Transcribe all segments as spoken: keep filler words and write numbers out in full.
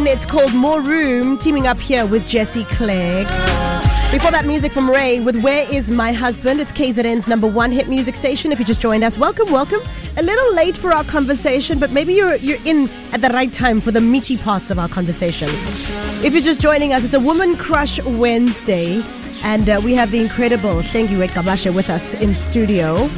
It's called More Room, teaming up here with Jesse Clegg. Before that, music from Ray with Where Is My Husband? It's K Z N's number one hit music station. If you just joined us, welcome, welcome. A little late for our conversation, but maybe you're you're in at the right time for the meaty parts of our conversation. If you're just joining us, it's a Woman Crush Wednesday, and uh, we have the incredible Hlengiwe Gqabashe with us in studio.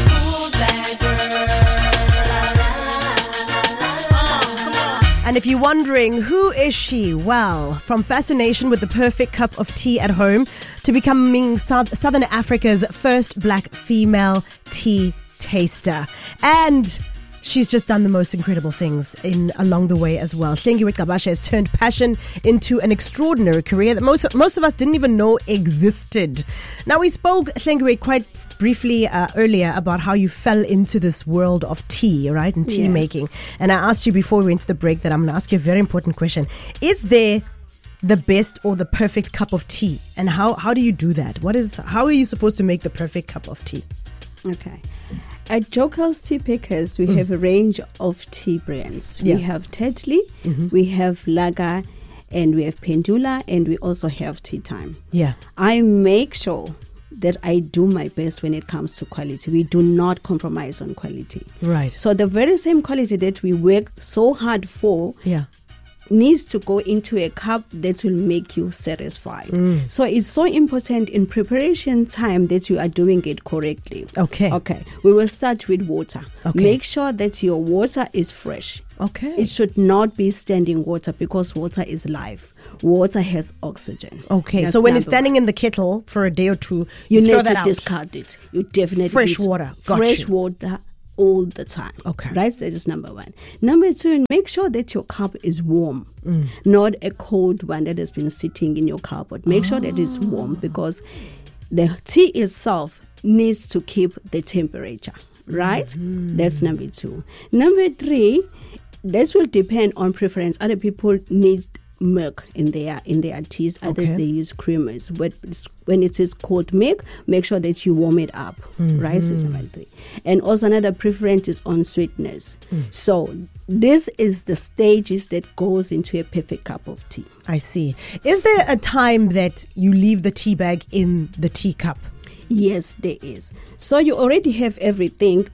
And if you're wondering, who is she? Well, from fascination with the perfect cup of tea at home to becoming South- Southern Africa's first black female tea taster. And she's just done the most incredible things in along the way as well. Hlengiwe Gqabashe has turned passion into an extraordinary career that most, most of us didn't even know existed. Now, we spoke, Hlengiwe, quite briefly uh, earlier about how you fell into this world of tea, right, and tea yeah. making. And I asked you before we went to the break that I'm going to ask you a very important question. Is there the best or the perfect cup of tea? And how, how do you do that? What is how are you supposed to make the perfect cup of tea? Okay. At Jokel's Tea Pickers, we mm. have a range of tea brands. Yeah. We have Tetley, mm-hmm. we have Lager, and we have Pendula, and we also have Tea Time. Yeah. I make sure that I do my best when it comes to quality. We do not compromise on quality. Right. So the very same quality that we work so hard for yeah. needs to go into a cup that will make you satisfied. Mm. So it's so important in preparation time that you are doing it correctly. Okay. Okay. We will start with water. Okay. Make sure that your water is fresh. Okay. It should not be standing water because water is life. Water has oxygen. Okay. That's so when it's one. standing in the kettle for a day or two, you, you need throw to that out. discard it. You definitely fresh need water. Got fresh you. water all the time. Okay. Right? That is number one. Number two, make sure that your cup is warm, mm. not a cold one that has been sitting in your cupboard. Make oh. sure that it's warm because the tea itself needs to keep the temperature. Right? Mm-hmm. That's number two. Number three, that will depend on preference. Other people need milk in their in their teas. Others okay. they use creamers. But when it is cold milk, make sure that you warm it up. Mm-hmm. Right? So number three. And also another preference is on sweetness. Mm. So this is the stages that goes into a perfect cup of tea. I see. Is there a time that you leave the tea bag in the teacup? Yes, there is. So you already have everything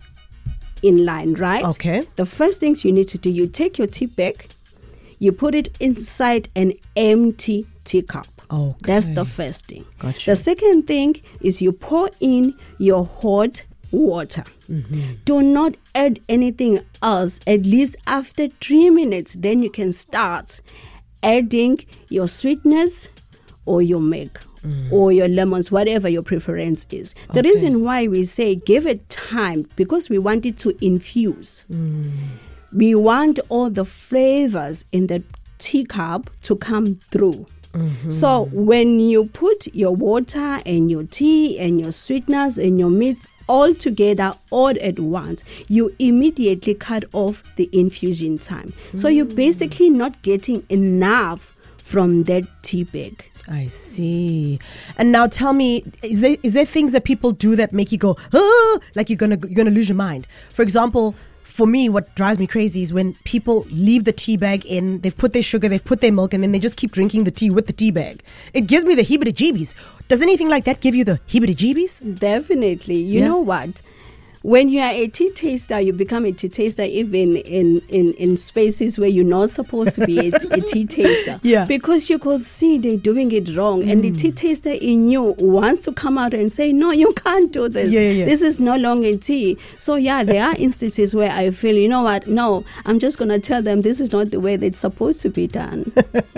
in line, right? Okay. The first thing you need to do, you take your tea bag, you put it inside an empty teacup. Okay. That's the first thing. Gotcha. The second thing is you pour in your hot water. Mm-hmm. Do not add anything else. At least after three minutes, then you can start adding your sweetness or your milk. Mm. Or your lemons, whatever your preference is. The okay. reason why we say give it time, because we want it to infuse. Mm. We want all the flavors in the teacup to come through. Mm-hmm. So when you put your water and your tea and your sweetness and your meat all together all at once, you immediately cut off the infusion time. Mm. So you're basically not getting enough from that tea bag. I see. And now tell me, is there is there things that people do that make you go, ah, like you're gonna you're gonna lose your mind? For example, for me, what drives me crazy is when people leave the tea bag in, they've put their sugar, they've put their milk, and then they just keep drinking the tea with the tea bag. It gives me the heebie-jeebies. Does anything like that give you the heebie-jeebies? Definitely. You yeah. know what? When you are a tea taster, you become a tea taster even in, in, in spaces where you're not supposed to be a, a tea taster. Yeah. Because you could see they're doing it wrong. Mm. And the tea taster in you wants to come out and say, no, you can't do this. Yeah, yeah. This is no longer tea. So, yeah, there are instances where I feel, you know what, no, I'm just going to tell them this is not the way that it's supposed to be done.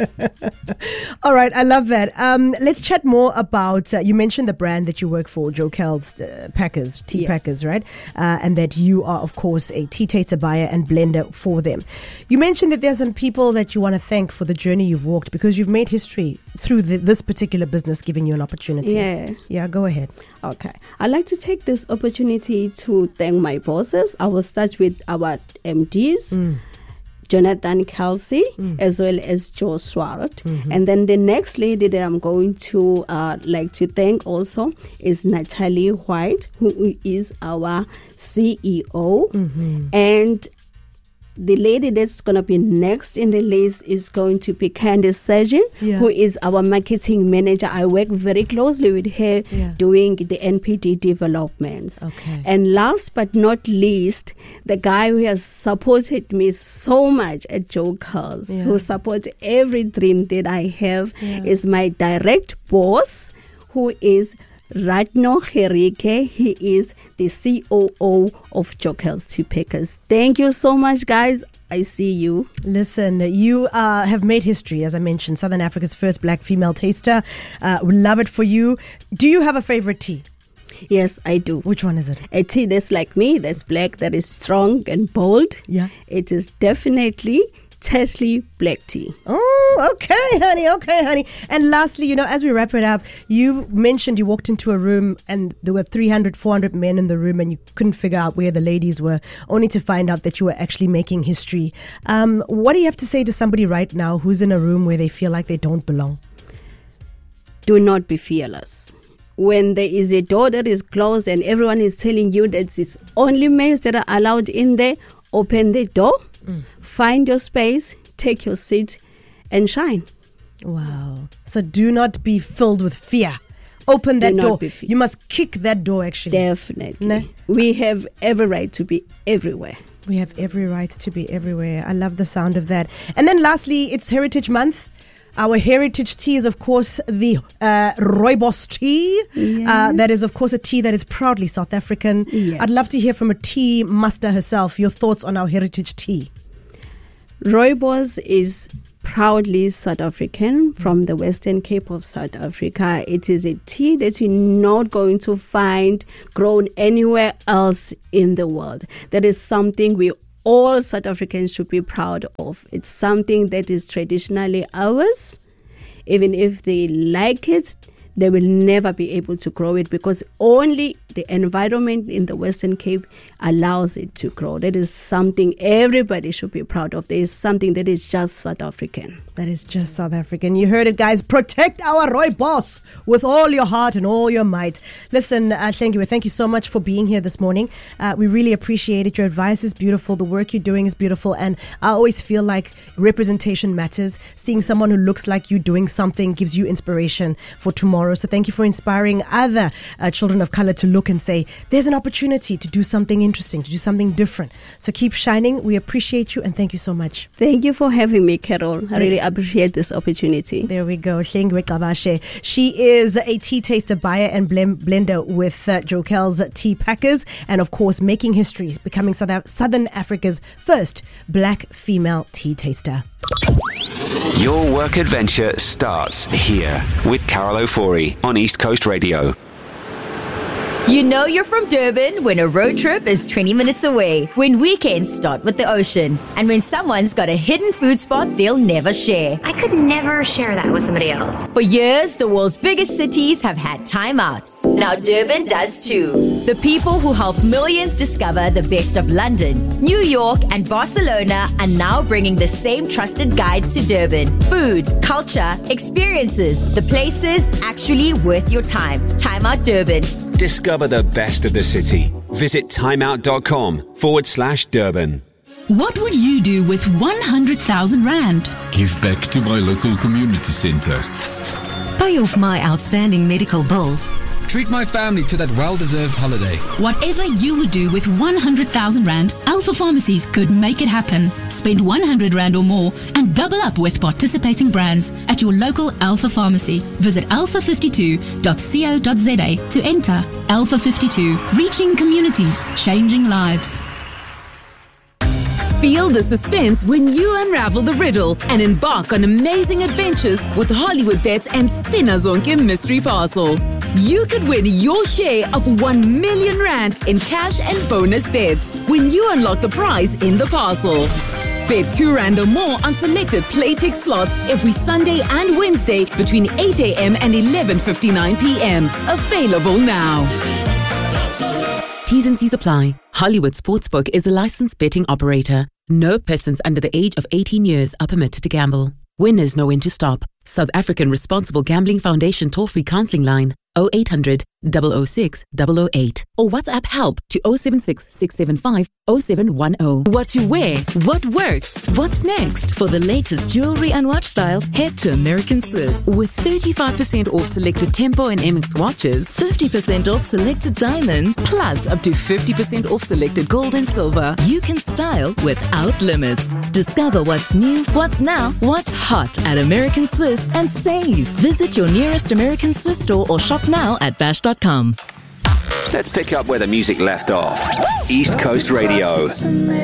All right, I love that. Um, let's chat more about, uh, you mentioned the brand that you work for, Jokel's uh, Packers, Tea yes. Packers, right? Uh, and that you are, of course, a tea taster, buyer and blender for them. You mentioned that there are some people that you want to thank for the journey you've walked because you've made history through the, this particular business, giving you an opportunity. Yeah. Yeah, go ahead. Okay. I'd like to take this opportunity to thank my bosses. I will start with our M Ds. Mm. Jonathan Kelsey, mm. as well as Joe Swart. Mm-hmm. And then the next lady that I'm going to uh, like to thank also is Natalie White, who is our C E O. Mm-hmm. And the lady that's going to be next in the list is going to be Candice Surgeon, Yeah. who is our marketing manager. I work very closely with her Yeah. doing the N P D developments. Okay. And last but not least, the guy who has supported me so much at Jokers, Yeah. who supports every dream that I have, Yeah. is my direct boss, who is Ratno Gerike. He is the C O O of Jokers Tea Packers. Thank you so much, guys. I see you. Listen, you uh, have made history, as I mentioned, Southern Africa's first black female taster. Uh, we love it for you. Do you have a favorite tea? Yes, I do. Which one is it? A tea that's like me, that's black, that is strong and bold. Yeah. It is definitely Tesley black tea. Oh, okay, honey. Okay, honey. And lastly, you know, as we wrap it up, you mentioned you walked into a room and there were three hundred, four hundred men in the room and you couldn't figure out where the ladies were, only to find out that you were actually making history. Um, what do you have to say to somebody right now who's in a room where they feel like they don't belong? Do not be fearless. When there is a door that is closed and everyone is telling you that it's only males that are allowed in there, open the door, mm. find your space, take your seat, and shine. Wow. So do not be filled with fear. Open that Do not door. be fe- You must kick that door, actually. Definitely. No? We have every right to be everywhere. We have every right to be everywhere. I love the sound of that. And then lastly, it's Heritage Month. Our heritage tea is, of course, the uh, Rooibos tea. Yes. Uh, that is, of course, a tea that is proudly South African. Yes. I'd love to hear from a tea master herself, your thoughts on our heritage tea. Rooibos is proudly South African from the Western Cape of South Africa. It is a tea that you're not going to find grown anywhere else in the world. That is something we all South Africans should be proud of. It's something that is traditionally ours. Even if they like it, they will never be able to grow it because only the environment in the Western Cape allows it to grow. That is something everybody should be proud of. There is something that is just South African. That is just South African. You heard it, guys. Protect our Rooibos with all your heart and all your might. Listen, uh, Hlengiwe, thank you so much for being here this morning. Uh, we really appreciate it. Your advice is beautiful. The work you're doing is beautiful. And I always feel like representation matters. Seeing someone who looks like you doing something gives you inspiration for tomorrow. So thank you for inspiring other uh, children of color to look and say, there's an opportunity to do something interesting, to do something different. So keep shining. We appreciate you and thank you so much. Thank you for having me, Carol. I really appreciate this opportunity. There we go. Hlengiwe Gqabashe. She is a tea taster, buyer and blender with uh, Jokel's Tea Packers, and of course making history, becoming South Af- Southern Africa's first black female tea taster. Your work adventure starts here with Carol Ofori on East Coast Radio. You know you're from Durban when a road trip is twenty minutes away, when weekends start with the ocean, and when someone's got a hidden food spot they'll never share. I could never share that with somebody else. For years, the world's biggest cities have had Time Out. Now Durban does too. The people who help millions discover the best of London, New York, and Barcelona are now bringing the same trusted guide to Durban. Food, culture, experiences, the places actually worth your time. Time Out Durban. Discover the best of the city. Visit timeout.com forward slash Durban. What would you do with one hundred thousand rand? Give back to my local community centre. Pay off my outstanding medical bills. Treat my family to that well-deserved holiday. Whatever you would do with one hundred thousand rand, Alpha Pharmacies could make it happen. Spend one hundred rand or more and double up with participating brands at your local Alpha Pharmacy. Visit alpha fifty-two dot co dot za to enter. Alpha fifty-two, reaching communities, changing lives. Feel the suspense when you unravel the riddle and embark on amazing adventures with Hollywood Bets and Spinazonke Mystery Parcel. You could win your share of one million rand in cash and bonus bets when you unlock the prize in the parcel. Bet two rand or more on selected Playtech slots every Sunday and Wednesday between eight a.m. and eleven fifty-nine p.m. Available now. T's and C's apply. Hollywood Sportsbook is a licensed betting operator. No persons under the age of eighteen years are permitted to gamble. Winners know when to stop. South African Responsible Gambling Foundation toll-free counseling line oh eight hundred, zero zero six zero zero eight or WhatsApp help to zero seven six six seven five zero seven one zero. What to wear, what works, what's next? For the latest jewelry and watch styles, head to American Swiss. With thirty-five percent off selected Tempo and M X watches, fifty percent off selected diamonds, plus up to fifty percent off selected gold and silver, you can style without limits. Discover what's new, what's now, what's hot at American Swiss and save. Visit your nearest American Swiss store or shop now at bash dot com. Let's pick up where the music left off. East Coast Radio.